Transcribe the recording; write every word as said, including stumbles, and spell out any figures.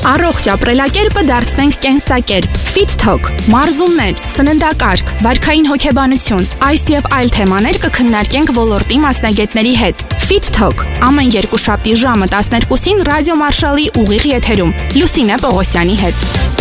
Առողջ ապրելակերպը դարձնենք կենսակերպ, Fit Talk, մարզումներ, սննդակարգ, վարքային հոգեբանություն, այս եւ այլ թեմաներ կքննարկենք ոլորտի մասնագետների հետ։ Fit Talk ամեն երկուշաբթի ժամը տասներկուսին ռադիո Մարշալի ուղիղ եթերում Լուսինե Պողոսյանի հետ։